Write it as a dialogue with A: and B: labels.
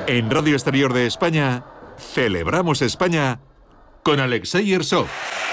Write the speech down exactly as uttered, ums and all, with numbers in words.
A: En Radio Exterior de España, celebramos España con Alexei Arsov.